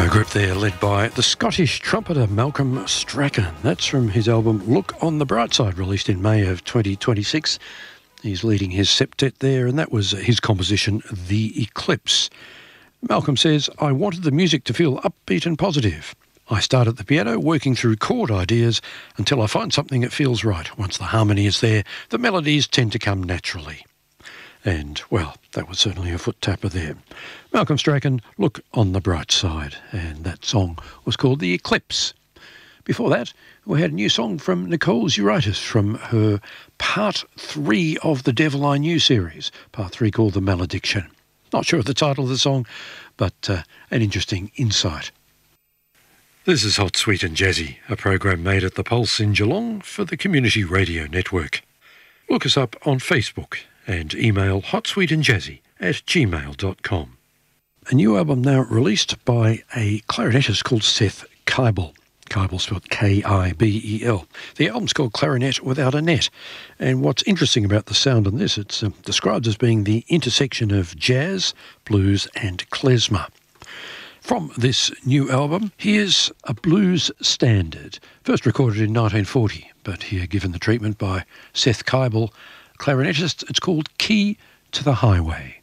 group there led by the Scottish trumpeter Malcolm Strachan. That's from his album Look on the Bright Side, released in May of 2026. He's leading his septet there, and that was his composition, The Eclipse. Malcolm says, I wanted the music to feel upbeat and positive. I start at the piano, working through chord ideas until I find something that feels right. Once the harmony is there, the melodies tend to come naturally. And, well, that was certainly a foot tapper there. Malcolm Strachan, Look on the Bright Side. And that song was called The Eclipse. Before that, we had a new song from Nicole Zuraitis from her Part 3 of the Devil I Knew series. Part 3 called The Malediction. Not sure of the title of the song, but an interesting insight. This is Hot, Sweet and Jazzy, a program made at the Pulse in Geelong for the Community Radio Network. Look us up on Facebook and email hotsweetandjazzy@gmail.com. A new album now released by a clarinetist called Seth Keibel. Keibel spelled K-I-B-E-L. The album's called Clarinet Without a Net. And what's interesting about the sound on this, it's described as being the intersection of jazz, blues and klezmer. From this new album, here's a blues standard, first recorded in 1940, but here given the treatment by Seth Keibel, clarinetist. It's called Key to the Highway.